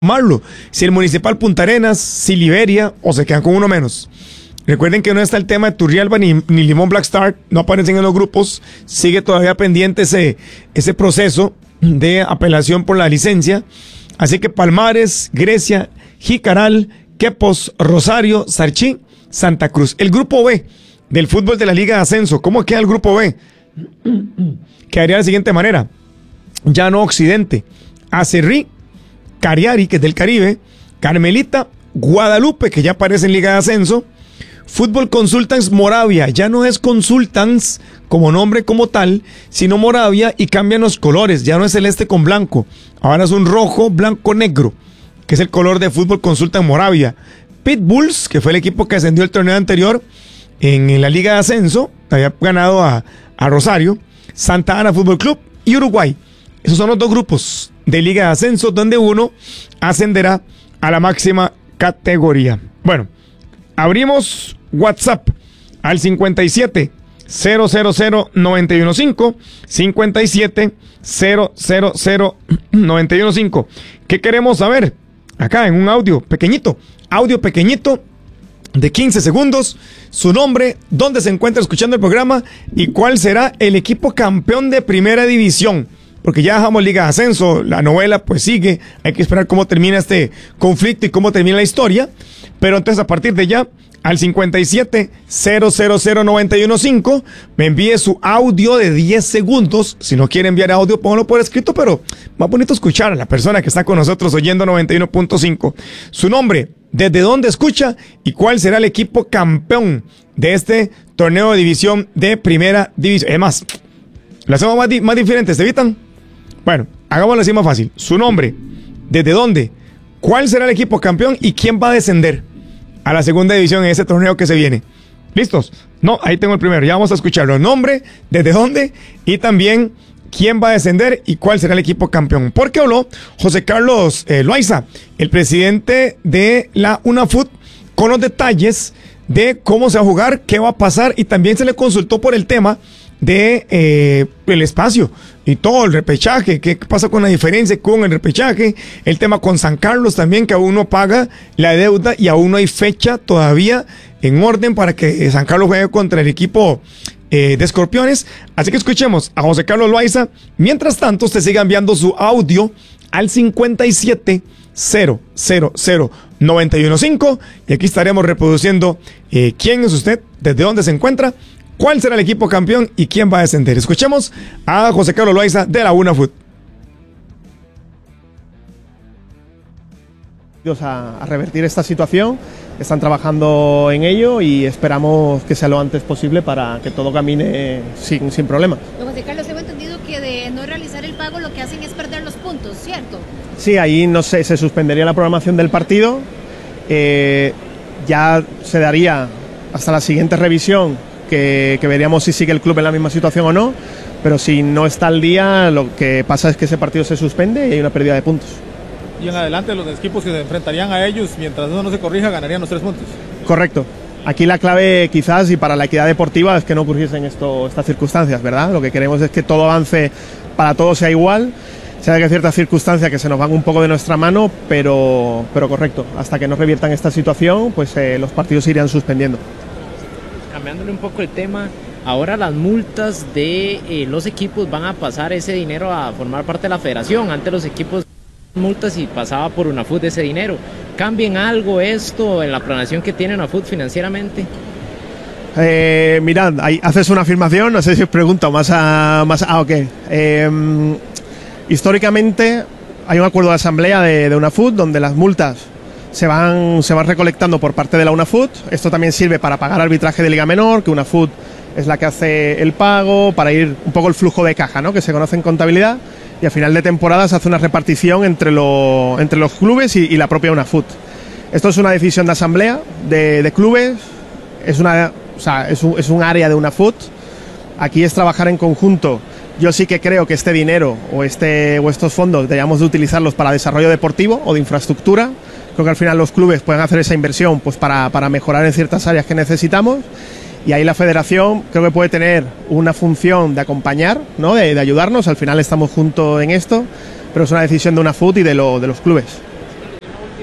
Marlo, si el Municipal Punta Arenas, si Liberia o se quedan con uno menos. Recuerden que no está el tema de Turrialba ni Limón Black Star, no aparecen en los grupos, sigue todavía pendiente ese proceso de apelación por la licencia. Así que Palmares, Grecia, Jicaral, Quepos, Rosario, Sarchí, Santa Cruz. El grupo B del fútbol de la Liga de Ascenso, ¿cómo queda el grupo B? Quedaría de la siguiente manera: Llano Occidente, Acerrí, Cariari, que es del Caribe, Carmelita, Guadalupe, que ya aparece en Liga de Ascenso, Fútbol Consultants Moravia, ya no es Consultants como nombre como tal, sino Moravia, y cambian los colores, ya no es celeste con blanco, ahora es un rojo, blanco, negro, que es el color de Fútbol Consultants Moravia. Pitbulls, que fue el equipo que ascendió el torneo anterior en la Liga de Ascenso, había ganado a Rosario, Santa Ana Fútbol Club y Uruguay. Esos son los dos grupos de Liga de Ascenso donde uno ascenderá a la máxima categoría. Bueno, abrimos WhatsApp al 57 000 915 57 000 915. ¿Qué queremos saber? Acá en un audio pequeñito de 15 segundos, su nombre, dónde se encuentra escuchando el programa y cuál será el equipo campeón de primera división. Porque ya dejamos Liga de Ascenso, la novela pues sigue, hay que esperar cómo termina este conflicto y cómo termina la historia. Pero entonces a partir de ya, al 57 000 915, me envíe su audio de 10 segundos. Si no quiere enviar audio, póngalo por escrito, pero más bonito escuchar a la persona que está con nosotros oyendo 91.5. Su nombre, desde dónde escucha y cuál será el equipo campeón de este torneo de división de primera división. Además, ¿lo hacemos más diferente, ¿se evitan? Bueno, hagámoslo así más fácil. Su nombre, desde dónde, cuál será el equipo campeón y quién va a descender a la segunda división en ese torneo que se viene. ¿Listos? No, ahí tengo el primero. Ya vamos a escucharlo. Nombre, desde dónde y también quién va a descender y cuál será el equipo campeón. Porque habló José Carlos Loaiza, el presidente de la UNAFUT, con los detalles de cómo se va a jugar, qué va a pasar, y también se le consultó por el tema de el espacio y todo el repechaje, qué pasa con la diferencia con el repechaje, el tema con San Carlos también, que aún no paga la deuda y aún no hay fecha todavía en orden para que San Carlos juegue contra el equipo de Escorpiones. Así que escuchemos a José Carlos Loaiza. Mientras tanto, usted siga enviando su audio al 57 000 915 y aquí estaremos reproduciendo quién es usted, desde dónde se encuentra, cuál será el equipo campeón y quién va a descender. Escuchemos a José Carlos Loaiza de la UNAFUT. A revertir esta situación, están trabajando en ello y esperamos que sea lo antes posible para que todo camine sin problema. Don José Carlos, hemos entendido que de no realizar el pago lo que hacen es perder los puntos, ¿cierto? Sí, ahí no sé, se suspendería la programación del partido, ya se daría hasta la siguiente revisión que veríamos si sigue el club en la misma situación o no, pero si no está al día, lo que pasa es que ese partido se suspende y hay una pérdida de puntos. Y en adelante los equipos que se enfrentarían a ellos, mientras eso no se corrija, ganarían los 3 puntos. Correcto. Aquí la clave quizás, y para la equidad deportiva, es que no ocurriesen estas circunstancias, ¿verdad? Lo que queremos es que todo avance, para todos sea igual, sea que hay ciertas circunstancias que se nos van un poco de nuestra mano, pero correcto. Hasta que no reviertan esta situación, pues los partidos se irían suspendiendo. Cambiándole un poco el tema, ahora las multas de los equipos van a pasar ese dinero a formar parte de la federación. Antes los equipos multas y pasaba por UNAFUT ese dinero. ¿Cambien algo esto en la planeación que tiene UNAFUT financieramente? Mirad, ahí haces una afirmación, no sé si os pregunto ok. Históricamente hay un acuerdo de asamblea de UNAFUT donde las multas se van recolectando por parte de la UNAFUT. Esto también sirve para pagar arbitraje de Liga Menor, que UNAFUT es la que hace el pago, para ir un poco el flujo de caja, ¿no?, que se conoce en contabilidad, y a final de temporada se hace una repartición entre los clubes y la propia UNAFUT. Esto es una decisión de asamblea de clubes, es un área de UNAFUT. Aquí es trabajar en conjunto. Yo sí que creo que este dinero o estos fondos deberíamos de utilizarlos para desarrollo deportivo o de infraestructura. Creo que al final los clubes pueden hacer esa inversión pues para mejorar en ciertas áreas que necesitamos, y ahí la federación creo que puede tener una función de acompañar, ¿no?, de ayudarnos. Al final estamos juntos en esto, pero es una decisión de UNAFUT y de los clubes.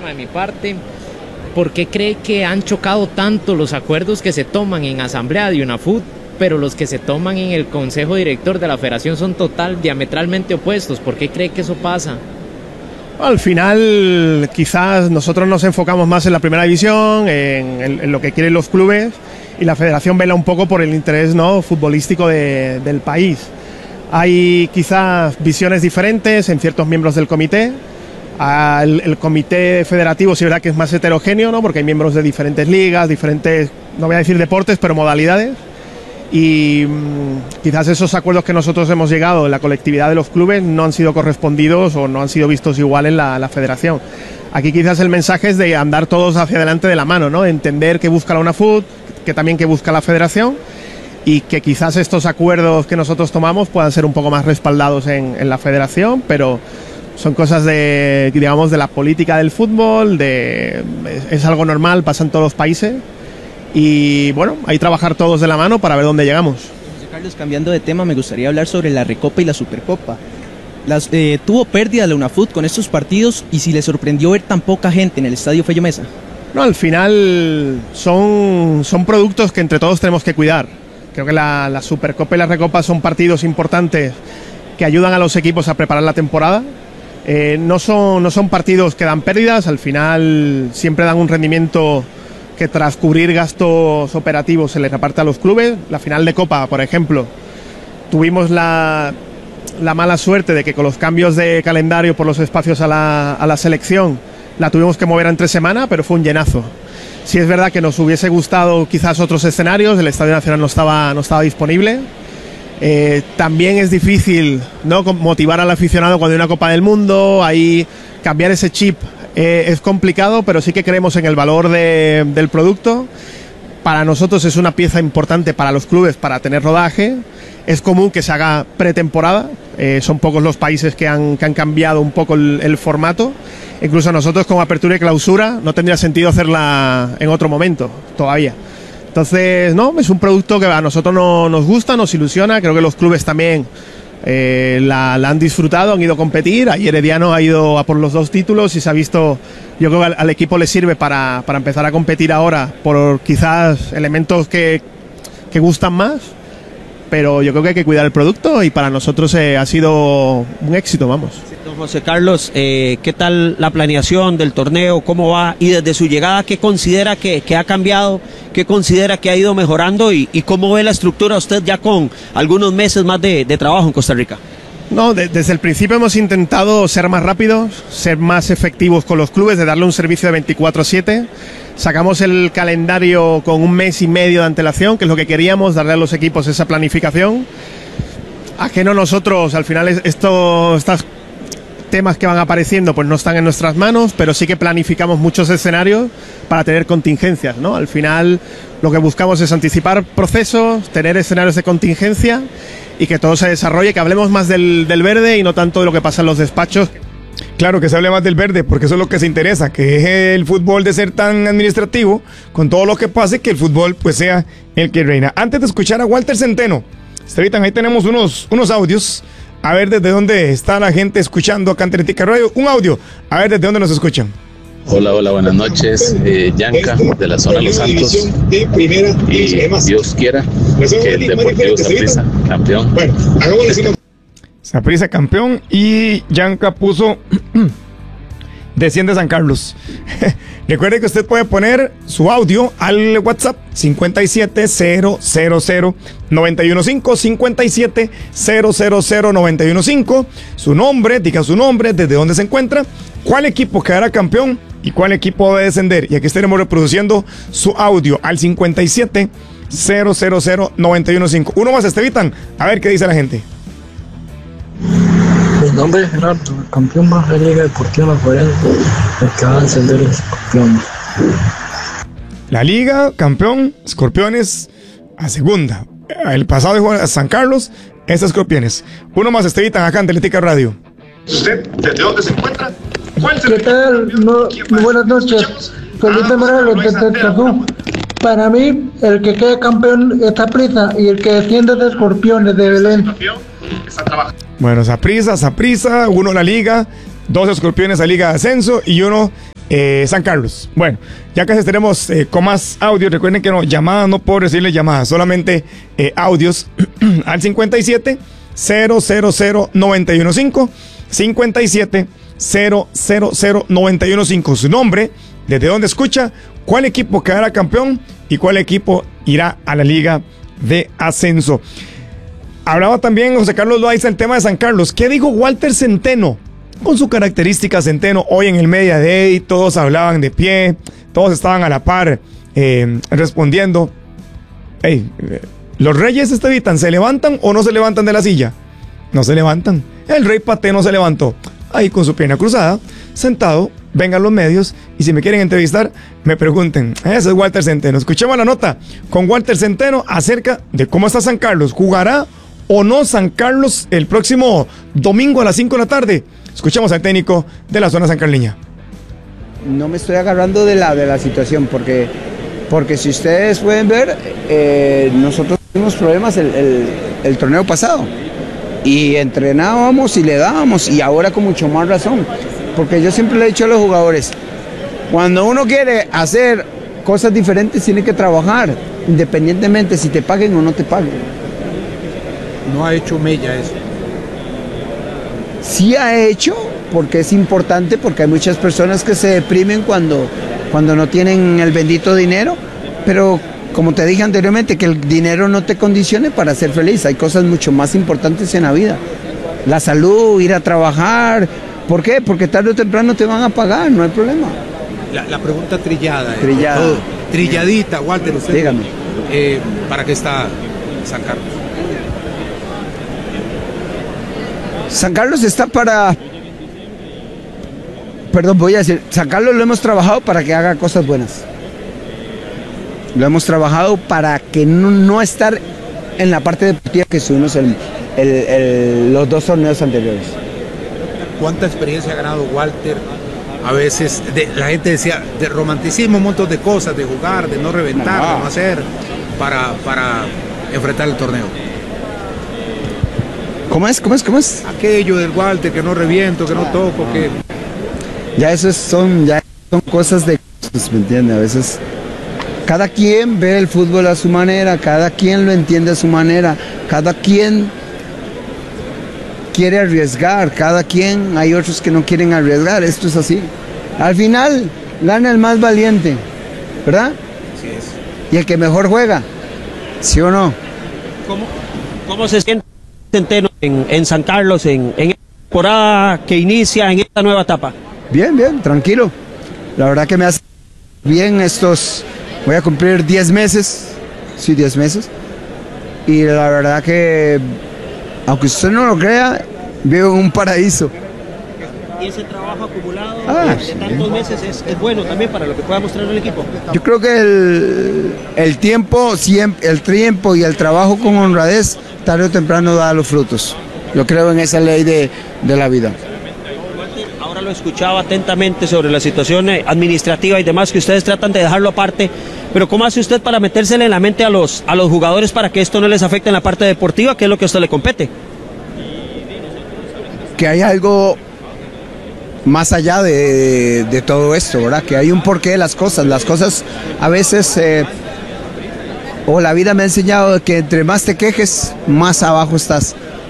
de mi parte. ¿Por qué cree que han chocado tanto los acuerdos que se toman en asamblea de UNAFUT, pero los que se toman en el consejo director de la federación son diametralmente opuestos? ¿Por qué cree que eso pasa? Al final, quizás nosotros nos enfocamos más en la primera división, en lo que quieren los clubes, y la federación vela un poco por el interés, ¿no?, futbolístico del país. Hay quizás visiones diferentes en ciertos miembros del comité. El comité federativo sí es verdad que es más heterogéneo, ¿no?, porque hay miembros de diferentes ligas, diferentes, no voy a decir deportes, pero modalidades. Y quizás esos acuerdos que nosotros hemos llegado en la colectividad de los clubes no han sido correspondidos o no han sido vistos igual en la federación. Aquí quizás el mensaje es de andar todos hacia adelante de la mano, ¿no?, entender qué busca la UNAFUT, que también qué busca la federación, y que quizás estos acuerdos que nosotros tomamos puedan ser un poco más respaldados en la federación, pero son cosas de, digamos, de la política del fútbol, es algo normal, pasa en todos los países. Y bueno, hay que trabajar todos de la mano para ver dónde llegamos. José Carlos, cambiando de tema, me gustaría hablar sobre la Recopa y la Supercopa. ¿Tuvo pérdida la UNAFUT con estos partidos y si le sorprendió ver tan poca gente en el Estadio Fello Mesa? No, al final son productos que entre todos tenemos que cuidar. Creo que la Supercopa y la Recopa son partidos importantes que ayudan a los equipos a preparar la temporada. No son partidos que dan pérdidas, al final siempre dan un rendimiento que tras cubrir gastos operativos se les reparte a los clubes. La final de Copa, por ejemplo, tuvimos la mala suerte de que con los cambios de calendario por los espacios a la selección la tuvimos que mover entre semana, pero fue un llenazo. Sí es verdad que nos hubiese gustado quizás otros escenarios, el Estadio Nacional no estaba disponible. También es difícil, ¿no?, motivar al aficionado cuando hay una Copa del Mundo, ahí cambiar ese chip es complicado, pero sí que creemos en el valor del producto. Para nosotros es una pieza importante para los clubes para tener rodaje. Es común que se haga pretemporada, son pocos los países que han cambiado un poco el formato. Incluso nosotros como apertura y clausura no tendría sentido hacerla en otro momento todavía. Entonces, no, es un producto que a nosotros nos gusta, nos ilusiona. Creo que los clubes también la han disfrutado, han ido a competir. Ayer Herediano ha ido a por los 2 títulos y se ha visto, yo creo que al equipo le sirve para empezar a competir ahora por quizás elementos que gustan más, pero yo creo que hay que cuidar el producto y para nosotros ha sido un éxito, vamos. Don José Carlos, ¿qué tal la planeación del torneo? ¿Cómo va? Y desde su llegada, ¿qué considera que ha cambiado? ¿Qué considera que ha ido mejorando? ¿Y cómo ve la estructura usted ya con algunos meses más de trabajo en Costa Rica? No, desde el principio hemos intentado ser más rápidos, ser más efectivos con los clubes, de darle un servicio de 24/7. Sacamos el calendario con 1 mes y medio de antelación, que es lo que queríamos, darle a los equipos esa planificación. Ajeno a nosotros, al final estas temas que van apareciendo pues no están en nuestras manos, pero sí que planificamos muchos escenarios para tener contingencias, ¿no? Al final lo que buscamos es anticipar procesos, tener escenarios de contingencia y que todo se desarrolle, que hablemos más del verde y no tanto de lo que pasa en los despachos. Claro, que se hable más del verde, porque eso es lo que se interesa, que deje el fútbol de ser tan administrativo con todo lo que pase, que el fútbol pues sea el que reina. Antes de escuchar a Walter Centeno, Estevitan, ahí tenemos unos audios, a ver desde dónde está la gente escuchando acá en Atlética Radio. Un audio, a ver desde dónde nos escuchan. Hola, buenas noches, Yanka, de la zona de Los Santos, y Dios quiera que el Deportivo Saprissa campeón. Saprissa campeón y Yanka puso desciende San Carlos. Recuerde que usted puede poner su audio al WhatsApp 57-000-915, 57-000-915, su nombre, diga su nombre, desde dónde se encuentra, cuál equipo quedará campeón y cuál equipo debe descender. Y aquí estaremos reproduciendo su audio al 57-000-915. Uno más, Estevitan, a ver qué dice la gente. Mi nombre es Gerardo, el campeón más de la Liga Deportiva Macorel, el que va a encender los Escorpiones. La Liga, campeón, Escorpiones a segunda. El pasado dijo a San Carlos, es Escorpiones. Uno más, Estevitan, acá en Atlética Radio. ¿Usted desde dónde se encuentra? ¿Qué tal? Muy buenas noches. Felipe Morales, desde Tazú. Para mí, el que quede campeón es Saprissa y el que desciende es Escorpiones de Belén. Bueno, Saprissa, uno la Liga, 2 Escorpiones a Liga de Ascenso y uno San Carlos. Bueno, ya casi tenemos con más audio. Recuerden que no, llamadas no puedo decirles llamadas, solamente audios al 57 000 915 57 000 915. Su nombre, desde dónde escucha, cuál equipo quedará campeón y cuál equipo irá a la Liga de Ascenso. Hablaba también José Carlos Loaiza el tema de San Carlos. ¿Qué dijo Walter Centeno? Con su característica Centeno, hoy en el Media Day, todos hablaban de pie, todos estaban a la par respondiendo. Hey, ¿los Reyes Estevitan se levantan o no se levantan de la silla? No se levantan. El Rey Paté no se levantó. Ahí con su pierna cruzada, sentado, vengan los medios y si me quieren entrevistar, me pregunten. Ese es Walter Centeno. Escuchemos la nota con Walter Centeno acerca de cómo está San Carlos. ¿Jugará o no San Carlos el próximo domingo a las 5 de la tarde? Escuchemos al técnico de la zona sancarleña. No me estoy agarrando de la situación porque si ustedes pueden ver, nosotros tuvimos problemas el torneo pasado y entrenábamos y le dábamos y ahora con mucho más razón, porque yo siempre le he dicho a los jugadores, cuando uno quiere hacer cosas diferentes tiene que trabajar, independientemente si te paguen o no te paguen. No ha hecho mella eso. Sí ha hecho, porque es importante, porque hay muchas personas que se deprimen cuando no tienen el bendito dinero, pero como te dije anteriormente, que el dinero no te condicione para ser feliz, hay cosas mucho más importantes en la vida, la salud, ir a trabajar. ¿Por qué? Porque tarde o temprano te van a pagar, no hay problema. La pregunta trillada. Trillada. Trilladita, Walter, usted. Dígame. ¿Para qué está San Carlos? San Carlos está para... Perdón, voy a decir, San Carlos lo hemos trabajado para que haga cosas buenas. Lo hemos trabajado para que no estar en la parte deportiva que estuvimos los 2 torneos anteriores. ¿Cuánta experiencia ha ganado Walter? A veces la gente decía de romanticismo, un montón de cosas, de jugar, de no reventar, de no hacer, para enfrentar el torneo. ¿Cómo es? Aquello del Walter, que no reviento, que no toco, que... Ya son cosas de cosas, ¿me entiendes? A veces cada quien ve el fútbol a su manera, cada quien lo entiende a su manera, cada quien quiere arriesgar, hay otros que no quieren arriesgar, esto es así. Al final gana el más valiente, ¿verdad? Así es. Y el que mejor juega, ¿sí o no? ¿Cómo se siente Centeno en San Carlos, en esta temporada que inicia, en esta nueva etapa? Bien, tranquilo. La verdad que me hace bien voy a cumplir 10 meses, sí, 10 meses. Y la verdad que, aunque usted no lo crea, vivo en un paraíso. Y ese trabajo acumulado de tantos meses es bueno también para lo que pueda mostrar el equipo. Yo creo que el tiempo y el trabajo con honradez tarde o temprano da los frutos. Yo creo en esa ley de la vida. Ahora lo escuchaba atentamente sobre la situación administrativa y demás, que ustedes tratan de dejarlo aparte, pero ¿cómo hace usted para metérsele en la mente a los jugadores para que esto no les afecte en la parte deportiva, que es lo que a usted le compete? Que hay algo más allá de todo esto, ¿verdad? Que hay un porqué de las cosas a veces, o la vida me ha enseñado que entre más te quejes, más abajo estás,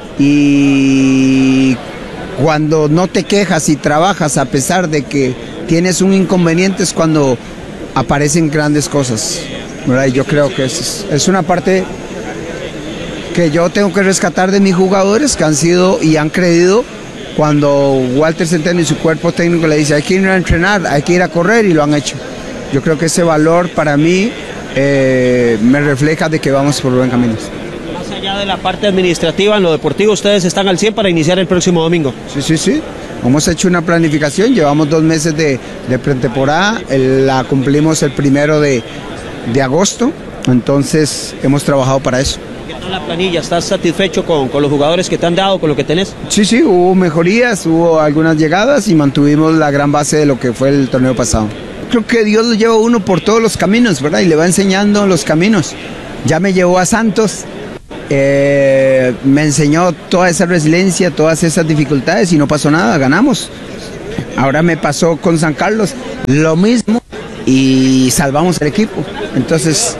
y cuando no te quejas y trabajas a pesar de que tienes un inconveniente es cuando aparecen grandes cosas, ¿verdad? Y yo creo que es una parte que yo tengo que rescatar de mis jugadores que han sido y han creído cuando Walter Centeno y su cuerpo técnico le dice hay que ir a entrenar, hay que ir a correr, y lo han hecho. Yo creo que ese valor para mí me refleja de que vamos por buen camino. Más allá de la parte administrativa, en lo deportivo ustedes están al 100 para iniciar el próximo domingo. Sí. Hemos hecho una planificación, llevamos 2 meses de pretemporada, la cumplimos el 1 de agosto, entonces hemos trabajado para eso. ¿Qué tal la planilla? ¿Estás satisfecho con los jugadores que te han dado, con lo que tenés? Sí, hubo mejorías, hubo algunas llegadas y mantuvimos la gran base de lo que fue el torneo pasado. Creo que Dios lo lleva a uno por todos los caminos, ¿verdad? Y le va enseñando los caminos. Ya me llevó a Santos, me enseñó toda esa resiliencia, todas esas dificultades y no pasó nada, ganamos. Ahora me pasó con San Carlos lo mismo y salvamos el equipo. Entonces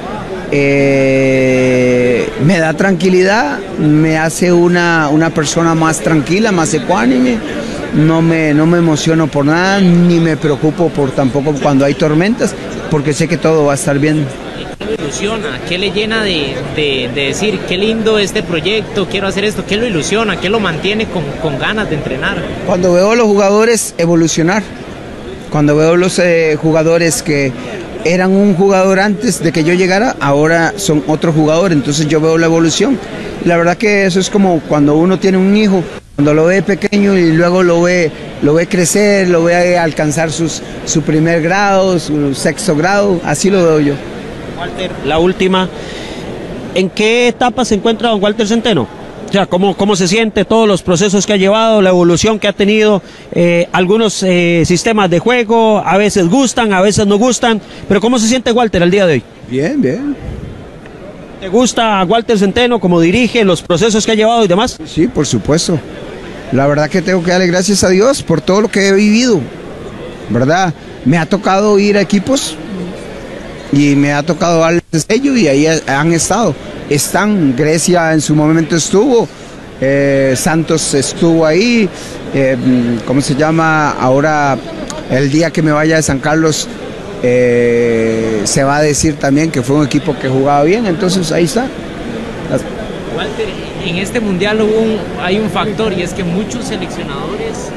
me da tranquilidad, me hace una persona más tranquila, más ecuánime. No me emociono por nada, ni me preocupo por tampoco cuando hay tormentas, porque sé que todo va a estar bien. ¿Qué lo ilusiona? ¿Qué le llena de decir, qué lindo este proyecto, quiero hacer esto? ¿Qué lo ilusiona? ¿Qué lo mantiene con ganas de entrenar? Cuando veo a los jugadores evolucionar, cuando veo a los jugadores que eran un jugador antes de que yo llegara, ahora son otro jugador, entonces yo veo la evolución. La verdad que eso es como cuando uno tiene un hijo, cuando lo ve pequeño y luego lo ve crecer, lo ve alcanzar su primer grado, su sexto grado, así lo veo yo. Walter, la última, ¿en qué etapa se encuentra don Walter Centeno? O sea, ¿cómo se siente, todos los procesos que ha llevado, la evolución que ha tenido, algunos sistemas de juego, a veces gustan, a veces no gustan, pero ¿cómo se siente Walter al día de hoy? Bien, bien. ¿Te gusta Walter Centeno, cómo dirige, los procesos que ha llevado y demás? Sí, por supuesto. La verdad que tengo que darle gracias a Dios por todo lo que he vivido, ¿verdad? Me ha tocado ir a equipos y me ha tocado darles sello y ahí han estado. Grecia en su momento estuvo, Santos estuvo ahí, ¿cómo se llama? Ahora, el día que me vaya de San Carlos, se va a decir también que fue un equipo que jugaba bien, entonces ahí está. Walter, en este mundial hay un factor y es que muchos seleccionadores...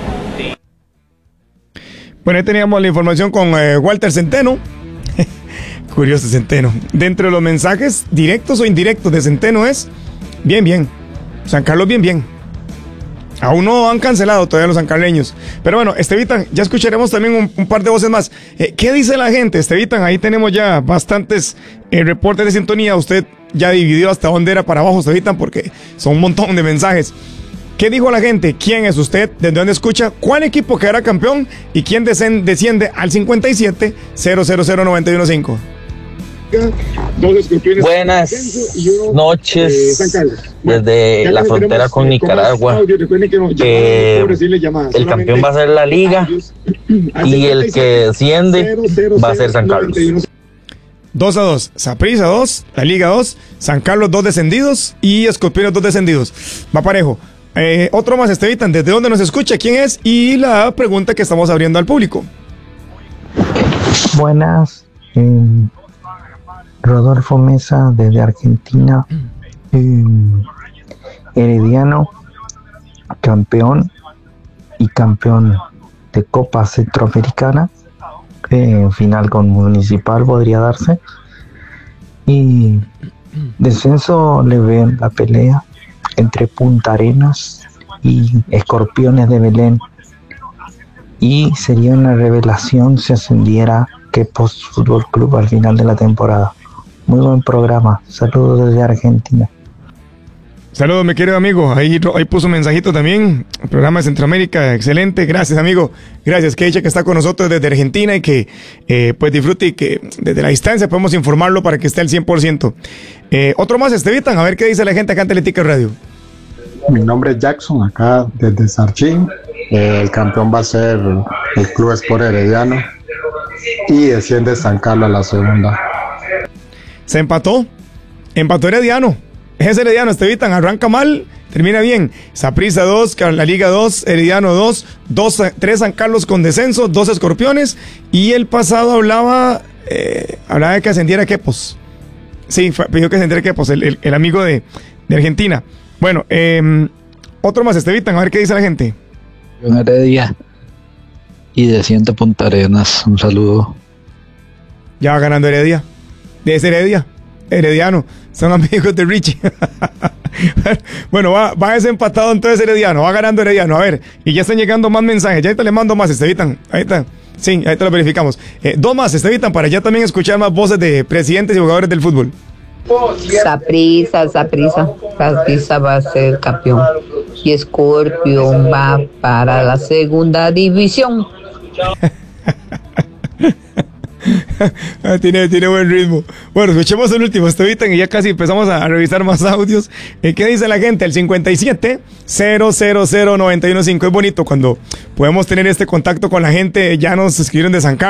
Bueno, ahí teníamos la información con Walter Centeno. Curioso Centeno. Dentro de los mensajes directos o indirectos de Centeno es bien. San Carlos bien. Aún no han cancelado todavía los sancarleños. Pero bueno, Estevitan, ya escucharemos también un par de voces más. ¿Qué dice la gente, Estevitan? Ahí tenemos ya bastantes reportes de sintonía. Usted ya dividió hasta dónde era para abajo, Estevitan, porque son un montón de mensajes. ¿Qué dijo la gente? ¿Quién es usted? ¿Desde dónde escucha? ¿Cuál equipo quedará campeón? ¿Y quién desciende al 57-000-915? Buenas noches desde la frontera con Nicaragua. El campeón va a ser la Liga y el que desciende va a ser San Carlos. 2-2, Saprissa 2, la Liga 2, San Carlos 2 descendidos y Escorpiones 2 descendidos. Va parejo. Otro más, Estevitan, ¿desde dónde nos escucha? ¿Quién es? Y la pregunta que estamos abriendo al público. Buenas, Rodolfo Mesa desde Argentina, Herediano, campeón de Copa Centroamericana, final con Municipal podría darse, y descenso le ven la pelea entre Punta Arenas y Escorpiones de Belén, y sería una revelación si ascendiera Quepos Fútbol Club al final de la temporada. Muy buen programa, saludos desde Argentina. Saludos, mi querido amigo, ahí puso un mensajito también, el programa de Centroamérica, excelente, gracias amigo, gracias, que dicha que está con nosotros desde Argentina y que pues disfrute y que desde la distancia podemos informarlo para que esté al 100%. Otro más, Estevitan, a ver qué dice la gente acá en Teletica Radio. Mi nombre es Jackson, acá desde Sarchín, el campeón va a ser el Club Sport Herediano y desciende San Carlos a la segunda. Se empató Herediano. Es Herediano, Estevitan, arranca mal, termina bien. Saprissa 2, la Liga 2, Herediano 2, 3 San Carlos con descenso, 2 Escorpiones. Y el pasado hablaba de que ascendiera Quepos. Sí, pidió que ascendiera Quepos, el amigo de Argentina. Bueno, otro más, Estevitan, a ver qué dice la gente. Heredia y desciende Punta Arenas, un saludo. Ya va ganando Heredia. Es Herediano, son amigos de Richie. Bueno, va desempatado entonces Herediano, va ganando Herediano. A ver, y ya están llegando más mensajes. Ya ahorita le mando más, Estevitan. Ahí está. Sí, ahí te lo verificamos. 2 más, Estevitan, para ya también escuchar más voces de presidentes y jugadores del fútbol. Saprissa va a ser campeón y Scorpion va para la segunda división. Tiene buen ritmo. Bueno, escuchemos el último, Estevitan, y ya casi empezamos a revisar más audios. ¿Qué dice la gente? El 57-000-915. Es bonito cuando podemos tener este contacto con la gente. Ya nos escribieron de San Carlos.